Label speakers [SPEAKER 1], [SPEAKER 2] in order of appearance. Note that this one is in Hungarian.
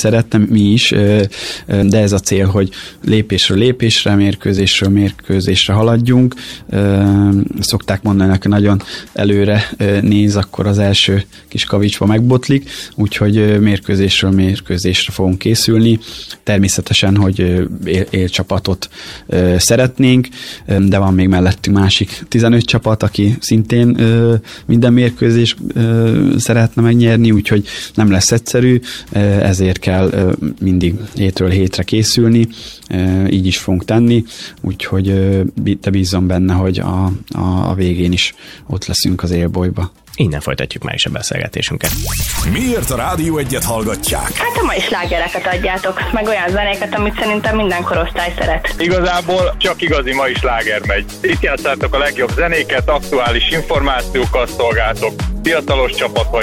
[SPEAKER 1] szeretne, mi is, de ez a cél, hogy lépésről lépésre, mérkőzésről mérkőzésre haladjunk. Szokták mondani, hogy nagyon előre néz, akkor az első kis kavicsba megbotlik, úgyhogy mérkőzésről mérkőzésre fogunk készülni. Természetesen, hogy élcsapatot szeretnénk, de van még mellettünk másik 15 csapat, aki szintén minden mérkőzés szeretne megnyerni, úgyhogy nem lesz egyszerű, ezért kell mindig hétről hétre készülni, így is fogunk tenni, úgyhogy te bízzom benne, hogy a végén is ott leszünk az élbolyba.
[SPEAKER 2] Innen folytatjuk már is a beszélgetésünket.
[SPEAKER 3] Miért a Rádió 1-et hallgatják?
[SPEAKER 4] Hát a mai slágereket adjátok, meg olyan zenéket, amit szerintem minden korosztály szeret.
[SPEAKER 5] Igazából csak igazi mai sláger megy. Itt játszátok a legjobb zenéket, aktuális információkat szolgáltok. Fiatalos csapat vagytok.